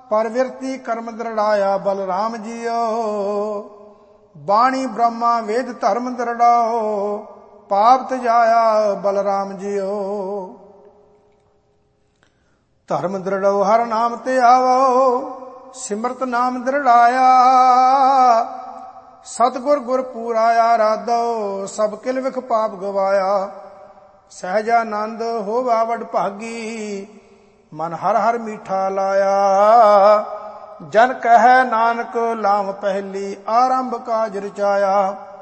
परविरति कर्म दृढ़ाया बलराम जियो। बाणी ब्रह्मा वेद धर्म दृढ़ाओ पाप तजाया बलराम जियो। धर्म दृढ़ो हर नाम ते आवो सिमरत नाम दृढ़ाया। सतगुर गुर पूराया राधो सब किल विख पाप गवाया। सहजानंद होवा वड भागी मन हर हर मीठा लाया। जन कह नानक लाम पहली आरंभ काज रचाया।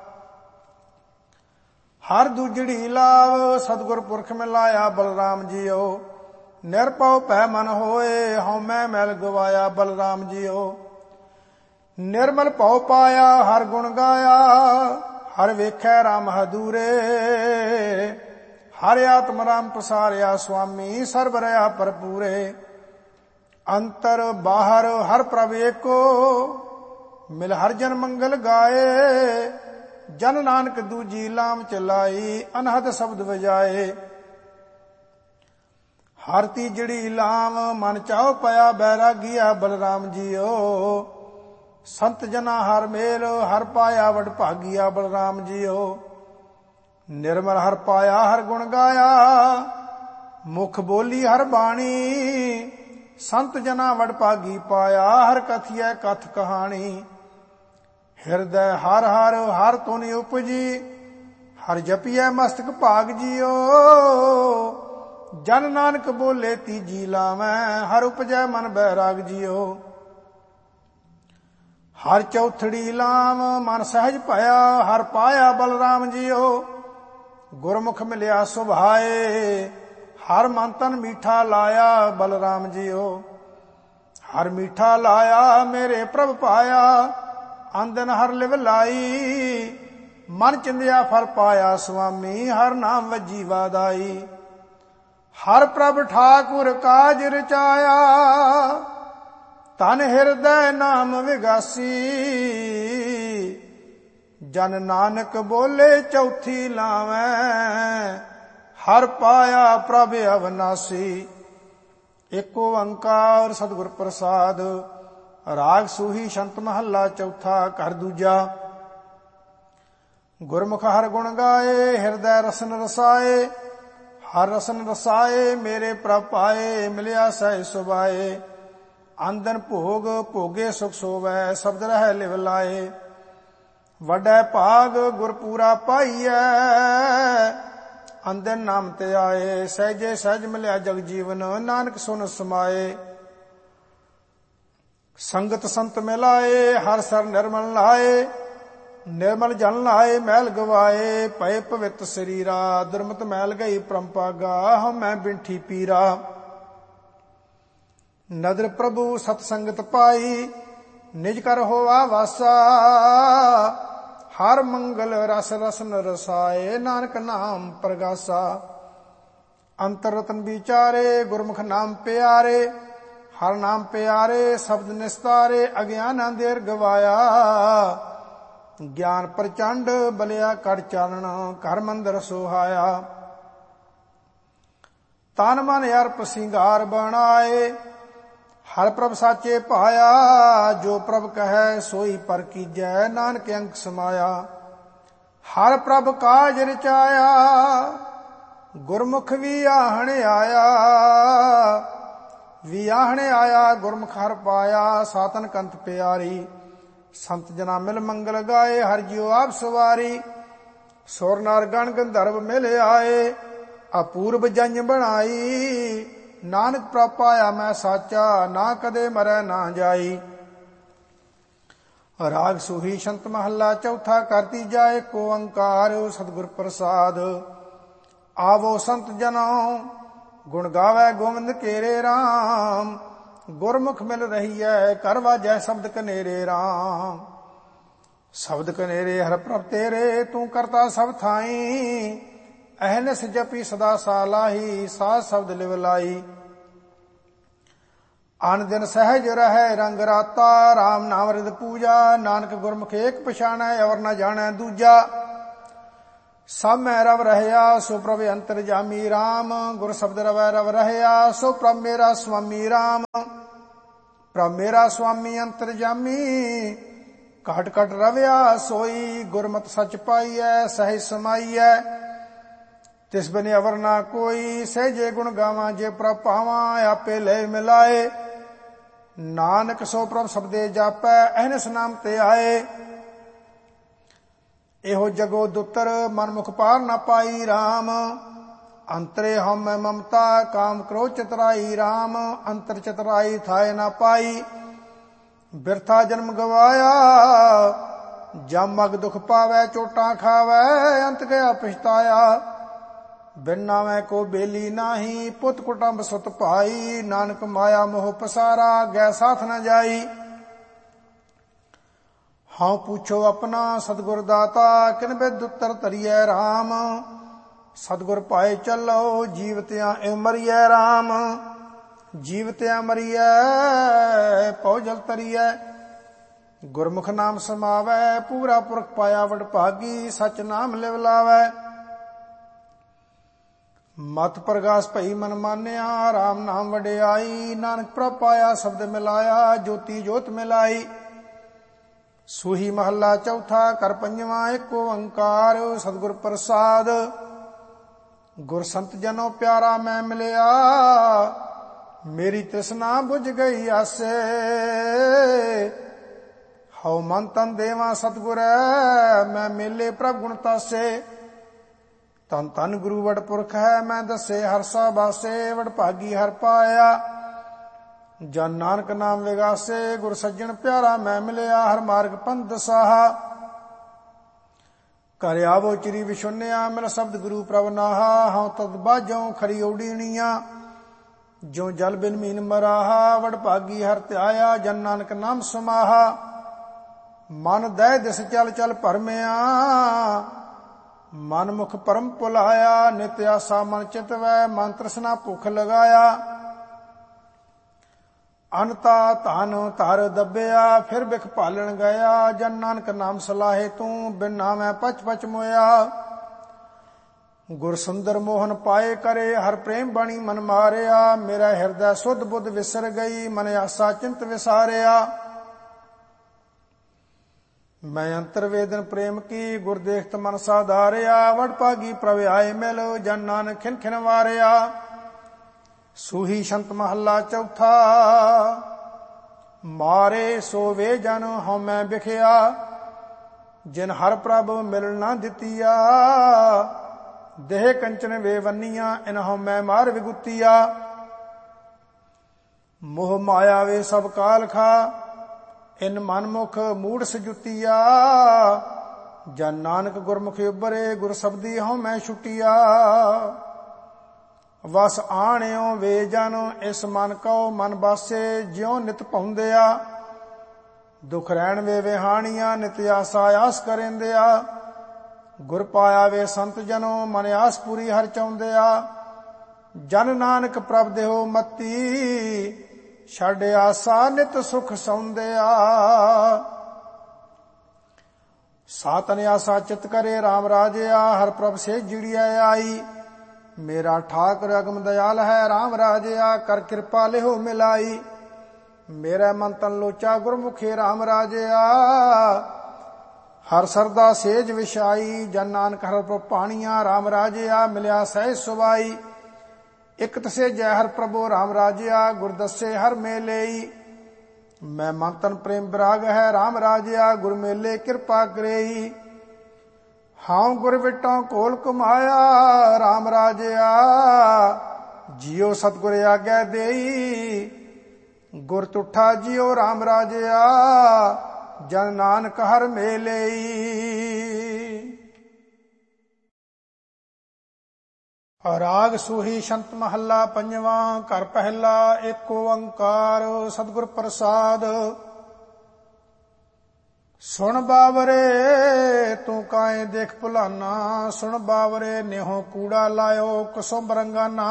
हर दूजड़ी लाव सतगुर पुरख मिलाया बलराम जियो। निरपौ पै मन होए हਉ मैल गवाया बलराम जियो। निर्मल भौ पाया हर गुण गाया हर वेखै राम हदूरे। हर आत्म राम प्रसारिया स्वामी सर्व रया भरपूरे। अंतर बाहर हर प्रभ एको मिल हर जन मंगल गाए। जन नानक दूजी लाम चलाई अनहद शब्द बजाए। हर तीजड़ी लाम मन चाहो पया बैरागिया बलराम जियो। संत जना हर मेल हर पाया वड भागिया बलराम जियो। निर्मल हर पाया हर गुण गाया मुख बोली हर बाणी। संत जना वड भागी पाया हर कथिय कथ कहानी। हृदय हर हर हर तुनि उपजी हर जपिय मस्तक भाग जियो। जन नानक बोले तीजी लावै हर उपजै मन बैराग जियो। हर चौथड़ी लाम मन सहज पाया हर पाया बलराम जियो। गुरमुख मिलिया सुभाए हर मन तन मीठा लाया बलराम जियो। हर मीठा लाया मेरे प्रभ पाया आंदन हर लिव लाई। मन चिंदिया फल पाया स्वामी हर नाम वजी वादाई। हर प्रभ ठाकुर काज रचाया तन हृदय नाम विगासी। जन नानक बोले चौथी लावै हर पाया प्रभ अविनाशी। एक ओंकार सतगुर प्रसाद। राग सूही शंत महला चौथा घर दूजा। गुरमुख हर गुण गाए हृदय रसन रसाए। हर रसन रसाए मेरे प्रभ पाए मिलिया सह सुभाए। आंदन भोग भोगे सुख सोवै शब्द रह लिव लाए। वडै भाग गुरपूरा पाईऐ आंदन नाम ते आए। सहजे सहज मिलिया जग जीवन नानक सुन समाए। संगत संत मिलाए हर सर निर्मल लाए। निर्मल जन लाए मैल गवाए पए पवित्र शरीरा। दुर्मत मैल गई परमपागा हम मैं बिंठी पीरा। नदर प्रभु सतसंगत पाई निज कर होवा वासा। हर मंगल रस रसन रसाए नानक नाम प्रगासा। अंतर रतन विचारे गुरमुख नाम प्यारे। हर नाम प्यारे शब्द निस्तारे अज्ञान अंधेर गवाया। ज्ञान प्रचंड बलिया कड़ चानन घर मंदिर सोहाया। तन मन अर्प सिंगार बनाए हर प्रभ साचे पाया। जो प्रभ कहे सोई पर कीजै नानक अंक समाया। हर प्रभ काज रचाया गुरमुख भी आहने आया। वियाहने आया गुरमुख हर पाया सातन कंत प्यारी। संत जना मिल मंगल गाए हर जियो आप सवारी। सुर नार गण गंधर्व मिल आए अपूर्व जंज बनाई। नानक प्रभ पाया मैं साचा ना कदे मरै ना जाई। राग सूही शंत महला चौथा करती जाए को ओंकार सतगुर प्रसाद। आवो संत जनों गुण गावै गोविंद केरे राम। गुरमुख मिल रही है करवा जय शब्द कनेरे राम। शब्द कनेरे हर प्रभ तेरे तू करता सब थाई। अहनस जपी सदा सालाही साध शब्द लिव लाई। आन दिन सहज रहे रंग राता राम नाम रिद पूजा। नानक गुरमुख एक पछाणै और न जाणै दूजा। सब मैं रव रहया सो प्रभ अंतर जामी राम। गुर शब्द रवै रव रहया सो प्रभ मेरा स्वामी राम। ਪ੍ਰਭ ਮੇਰਾ ਸੁਆਮੀ ਅੰਤਰਜਾਮੀ, ਘਟ ਘਟ ਰਵਿਆ ਸੋਈ। ਗੁਰਮਤਿ ਸਚ ਪਾਈਐ ਸਹਿਜ ਸਮਾਈਐ, ਤਿਸ ਬਿਨ ਅਵਰ ਨਾ ਕੋਈ। ਸਹਿਜੇ ਗੁਣ ਗਾਵਾਂ ਜੇ ਪ੍ਰਭ ਪਾਵਾਂ, ਆਪੇ ਲੈ ਮਿਲਾਏ। ਨਾਨਕ ਸੋ ਪ੍ਰਭ ਸਬਦੇ ਜਾਪੈ, ਅਹਨਿਸ ਨਾਮ ਤੇ ਆਏ। ਇਹੋ ਜਗੋ ਦੁੱਤਰ ਮਨ ਮੁਖ ਪਾਰ ਨਾ ਪਾਈ। ਰਾਮ ਅੰਤਰੇ ਹਉਮੈ ਮਮਤਾ, ਕਾਮ ਕ੍ਰੋਧ ਚਤੁਰਾਈ। ਰਾਮ ਅੰਤਰ ਚਤੁਰਾਈ ਥਾਏ ਨਾ ਪਾਈ, ਬਿਰਥਾ ਜਨਮ ਗਵਾਇਆ। ਜਮ ਮਗ ਦੁਖ ਪਾਵੈ, ਚੋਟਾਂ ਖਾਵੈ, ਅੰਤ ਗਿਆ ਪਛਤਾਇਆ। ਬਿਨ ਨਾਵੈ ਕੋ ਬੇਲੀ ਨਾਹੀ, ਪੁੱਤ ਕੁਟੰਬ ਸੁਤ ਭਾਈ। ਨਾਨਕ ਮਾਇਆ ਮੋਹ ਪਸਾਰਾ, ਗੈ ਸਾਥ ਨ ਜਾਈ। ਹਾਂ ਪੁੱਛੋ ਆਪਣਾ ਸਤਿਗੁਰ ਦਾਤਾ, ਕਿਨ ਬਿਦ ਉਤਰ ਧਰੀਐ। ਰਾਮ ਸਤਿਗੁਰ ਪਾਏ ਚੱਲੋ, ਜੀਵਤਿਆਂ ਇਉ ਮਰੀਐ। ਰਾਮ ਜੀਵਤਿਆਂ ਮਰੀਐ, ਪਉ ਜਲ ਤਰੀਐ। ਗੁਰਮੁਖ ਨਾਮ ਸਮਾਵੈ, ਪੂਰਾ ਪੁਰਖ ਪਾਇਆ ਵਡ ਭਾਗੀ। ਸਚ ਨਾਮ ਲਿਵ ਲਾਵੈ, ਮਤ ਪ੍ਰਗਾਸ ਭਈ ਮਨ ਮਾਨਿਆ। ਰਾਮ ਨਾਮ ਵਡਿਆਈ, ਨਾਨਕ ਪ੍ਰਭ ਪਾਇਆ ਸ਼ਬਦ ਮਿਲਾਇਆ। ਜੋਤੀ ਜੋਤ ਮਿਲਾਈ, ਸੂਹੀ ਮਹੱਲਾ ਚੌਥਾ। ਕਰ ਪੰਜਵਾਂ ਏਕ ਓੰਕਾਰ, ਸਤਿਗੁਰ ਪ੍ਰਸਾਦ। ਗੁਰ ਸੰਤ ਜਨੋ ਪਿਆਰਾ ਮੈਂ ਮਿਲਿਆ, ਮੇਰੀ ਤ੍ਰਿਸ਼ਨਾ ਬੁਝ ਗਈ ਆਸੇ। ਹਉ ਮਨ ਤਨ ਦੇਵਾਂ ਸਤਿਗੁਰੈ, ਮੈਂ ਮੇਲੇ ਪ੍ਰਭ ਗੁਣ ਤਾਸੇ। ਤਨ ਤਨ ਗੁਰੂ ਵਡ ਪੁਰਖ ਹੈ, ਮੈਂ ਦੱਸੇ ਹਰਸਾ ਬਾਸੇ। ਵਡ ਭਾਗੀ ਹਰ ਪਾਇਆ, ਜਨ ਨਾਨਕ ਨਾਮ ਵਿਗਾਸੇ। ਗੁਰ ਸੱਜਣ ਪਿਆਰਾ ਮੈਂ ਮਿਲਿਆ, ਹਰ ਮਾਰਗ ਪੰਥ ਦਸਾਹਾ। ਘਰ ਆਵੋ ਚਿਰੀ ਵਿਸ਼ੁੰਨਿਆ, ਮੇਰਾ ਸ਼ਬਦ ਗੁਰੂ ਪ੍ਰਭ ਨਾਹਾ। ਹਉ ਤਦ ਬਾਝੋਂ ਖਰੀ ਓਡੀਣੀਆਂ, ਜੋ ਜਲ ਬਿਨ ਮੀਨ ਮਰਾਹਾ। ਵਡ ਭਾਗੀ ਹਰ ਧਿਆਇਆ, ਜਨ ਨਾਨਕ ਨਾਮ ਸਮਾਹਾ। ਮਨ ਦਹਿ ਦਿਸ ਚਲ ਚਲ ਭਰਮਿਆ, ਮਨ ਮੁਖ ਪਰਮ ਭੁਲਾਇਆ। ਨਿਤ ਆਸਾ ਮਨ ਚਿਤਵੈ, ਮਨ ਤ੍ਰਿਸ਼ਨਾ ਭੁਖ ਲਗਾਇਆ। ਅਨਤਾ ਧਨ ਧਰ ਦੱਬਿਆ, ਫਿਰ ਬਿਖ ਭਾਲਣ ਗਿਆ। ਜਨ ਨਾਨਕ ਨਾਮ ਸਲਾਹੇ ਤੂੰ, ਬਿਨ ਨਾਮੈ ਪਚ ਪਚ ਮੋਇਆ। ਗੁਰ ਸੁੰਦਰ ਮੋਹਨ ਪਾਏ ਕਰੇ, ਹਰ ਪ੍ਰੇਮ ਬਾਣੀ ਮਨ ਮਾਰਿਆ। ਮੇਰਾ ਹਿਰਦੈ ਸੁਧ ਬੁੱਧ ਵਿਸਰ ਗਈ, ਮਨ ਆਸਾ ਚਿੰਤ ਵਿਸਾਰਿਆ। ਮੈਂ ਅੰਤਰ ਵੇਦਨ ਪ੍ਰੇਮ ਕੀ, ਗੁਰ ਦੇਖਤ ਮਨ ਸਾਧਾਰਿਆ। ਵਡ ਭਾਗੀ ਪ੍ਰਭ ਆਏ ਮਿਲ, ਜਨ ਨਾਨਕ ਖਿਨ ਖਿਨ ਵਾਰਿਆ। ਸੂਹੀ ਸੰਤ ਮਹੱਲਾ ਚੌਥਾ। ਮਾਰੇ ਸੋ ਵੇ ਜਨ ਹਉਮੈ ਬਿਖਿਆ, ਜਿਨ ਹਰ ਪ੍ਰਭ ਮਿਲਣ ਨਾ ਦਿੱਤੀਆ। ਦੇਹ ਕੰਚਨ ਵੇ ਵੰਨੀਆਂ, ਇਨ ਹਉਮੈ ਮਾਰ ਵਿਗੁੱਤੀਆ। ਮੋਹ ਮਾਇਆ ਵੇ ਸਭ ਕਾਲ ਖਾ, ਇਨ ਮਨਮੁਖ ਮੂੜ ਸਜੁਤੀਆ। ਜਨ ਨਾਨਕ ਗੁਰਮੁਖ ਉਬਰੇ, ਗੁਰ ਸਬਦੀ ਹਉਮੈ ਛੁਟੀਆ। ਵਸ ਆਣਿਓ ਵੇ ਜਨ, ਇਸ ਮਨ ਕਉ ਮਨ ਬਾਸੇ। ਜਿਉ ਨਿਤ ਪਾਉਂਦਿਆ, ਦੁਖ ਰਹਿਣ ਵੇ ਵਿਹਾਣੀਆਂ। ਨਿਤ ਆਸਾ ਆਸ ਕਰੇਂਦਿਆ, ਗੁਰ ਪਾਇਆ ਵੇ ਸੰਤ ਜਨੋ। ਮਨ ਆਸ ਪੂਰੀ ਹਰ ਚਾਹੁੰਦਿਆ। ਜਨ ਨਾਨਕ ਪ੍ਰਭ ਦੇਹੋ ਮਤੀ, ਛੱਡ ਆਸਾ ਨਿਤ ਸੁਖ ਸੌਂਦਿਆ। ਸਾਤਨ ਆਸਾ ਚਿਤ ਕਰੇ, ਰਾਮ ਰਾਜਿਆ। ਹਰ ਪ੍ਰਭ ਸੇ ਜਿੜੀਐ ਆਈ, ਮੇਰਾ ਠਾਕੁਰ ਅਗਮ ਦਇਆਲ ਹੈ। ਰਾਮ ਰਾਜਿਆ, ਕਰ ਕਿਰਪਾ ਲਿਹੋ ਮਿਲਾਈ। ਮੇਰਾ ਮਨ ਤਨ ਲੋਚਾ ਗੁਰਮੁਖੇ, ਰਾਮ ਰਾਜਿਆ। ਹਰ ਸਰਦਾ ਸੇਜ ਵਿਛਾਈ, ਜਨ ਨਾਨਕ ਹਰ ਪ੍ਰਭ ਪਾਣੀਆਂ। ਰਾਮ ਰਾਜਿਆ, ਮਿਲਿਆ ਸਹਿਜ ਸੁਭਾਈ। ਇਕ ਤਸੇ ਜੈ ਹਰ ਪ੍ਰਭੂ, ਰਾਮ ਰਾਜਿਆ। ਗੁਰ ਦੱਸੇ ਹਰ ਮੇਲੇਈ, ਮੈਂ ਮਨ ਤਨ ਪ੍ਰੇਮ ਵਿਰਾਗ ਹੈ। ਰਾਮ ਰਾਜਿਆ, ਗੁਰ ਮੇਲੇ ਕਿਰਪਾ ਕਰੇਈ। ਹਾਂ ਗੁਰ ਵਿਟੋਂ ਕੋਲ ਕਮਾਇਆ, ਰਾਮ ਰਾਜਿਆ। ਜਿਉ ਸਤਿਗੁਰ ਆਗਿਆ ਦੇਈ, ਗੁਰ ਤੁਠਾ ਜਿਉ ਰਾਮ ਰਾਜਿਆ। ਜਨ ਨਾਨਕ ਹਰ ਮੇਲੇਈ। ਰਾਗ ਸੂਹੀ ਸੰਤ ਮਹੱਲਾ ਪੰਜਵਾਂ। ਘਰ ਪਹਿਲਾ ਏਕ ਓੰਕਾਰ, ਸਤਿਗੁਰ ਪ੍ਰਸਾਦ। ਸੁਣ ਬਾਵਰੇ ਤੂੰ ਕਾਏ ਦੇਖ ਭੁਲਾਨਾ, ਸੁਣ ਬਾਵਰੇ ਨਿਹੋ ਕੂੜਾ ਲਾਇਓ ਕੁਸੁਮ ਰੰਗਾਨਾ।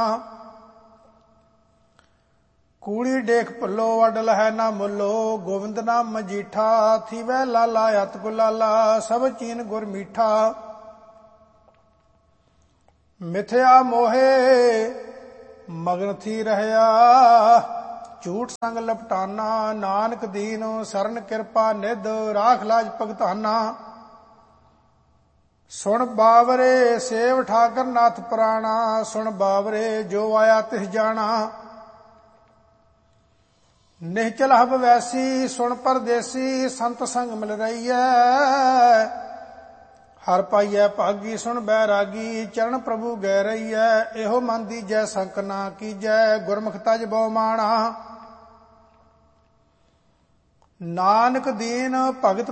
ਕੂੜੀ ਡੇਖ ਭੁੱਲੋ ਵਡ ਲਹੈ ਨਾ ਮੁੱਲੋ, ਗੋਵਿੰਦ ਨਾਮ ਮਜੀਠਾ। ਥੀਵੈ ਲਾਲਾ ਅਤ ਗੁਲਾਲਾ, ਸਭ ਚੀਨ ਗੁਰ ਮੀਠਾ। ਮਿਥਿਆ ਮੋਹੇ ਮਗਨ ਥੀ ਰਹਿਆ, ਝੂਠ ਸੰਗ ਲਪਟਾਨਾ। ਨਾਨਕ ਦੀਨ ਸਰਨ ਕਿਰਪਾ ਨਿਧ ਰਾਖ ਲਾਜ ਭਗਤਾਨਾ। ਸੁਣ ਬਾਵਰੇ ਸੇਵ ਠਾਕਰ ਨਾਥ ਪੁਰਾਣਾ। ਸੁਣ ਬਾਵਰੇ ਜੋ ਆਇਆ ਤਿਸ ਜਾਣਾ। ਨਿਹਚਲ ਹਬ ਵੈਸੀ ਸੁਣ ਪਰਦੇਸੀ। ਸੰਤ ਸੰਗ ਮਿਲ ਰਹੀਐ ਹਰ ਪਾਈਐ ਭਾਗੀ। ਸੁਣ ਬੈਰਾਗੀ ਚਰਨ ਪ੍ਰਭੂ ਗੈ ਰਹੀਐ। ਇਹੋ ਮਨ ਦੀਜੈ ਸੰਕ ਨਾ ਕੀਜੈ। ਗੁਰਮੁਖ ਤਜ ਬਹੁ ਮਾਣਾ। ਨਾਨਕ ਦੀਨ ਭਗਤ